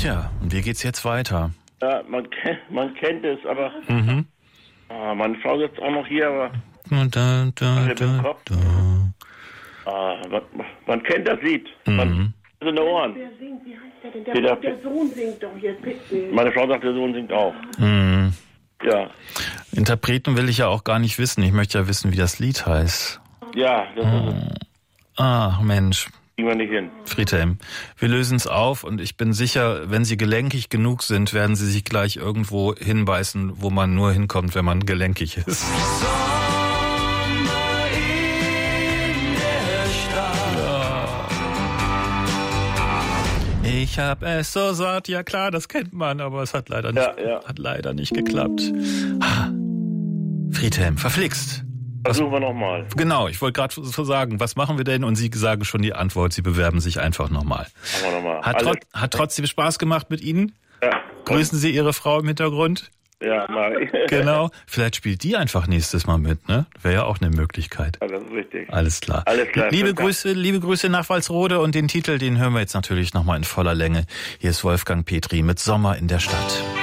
Tja, und wie geht's jetzt weiter? Ja, man kennt es, aber meine Frau sitzt auch noch hier, aber man kennt das Lied. Man in den Ohren. Wer singt? Wie heißt der denn? Der Sohn singt doch jetzt. Meine Frau sagt, der Sohn singt auch. Ja. Interpreten will ich ja auch gar nicht wissen. Ich möchte ja wissen, wie das Lied heißt. Ja, das ist es. Ach, Mensch. Kriegen wir nicht hin. Friedhelm, wir lösen es auf und ich bin sicher, wenn Sie gelenkig genug sind, werden Sie sich gleich irgendwo hinbeißen, wo man nur hinkommt, wenn man gelenkig ist. Sommer in der Stadt. Ja. Ich hab es so satt. Ja klar, das kennt man, aber es hat leider nicht geklappt. Friedhelm, verflixt. Versuchen wir nochmal. Genau, ich wollte gerade so sagen, was machen wir denn? Und Sie sagen schon die Antwort, Sie bewerben sich einfach nochmal. Machen wir nochmal. Hat trotzdem Spaß gemacht mit Ihnen? Ja. Grüßen Sie Ihre Frau im Hintergrund? Ja, mach ich. Genau. Vielleicht spielt die einfach nächstes Mal mit, ne? Wäre ja auch eine Möglichkeit. Ja, das ist richtig. Alles klar. Alles klar. Liebe Grüße nach Walsrode und den Titel, den hören wir jetzt natürlich nochmal in voller Länge. Hier ist Wolfgang Petri mit Sommer in der Stadt.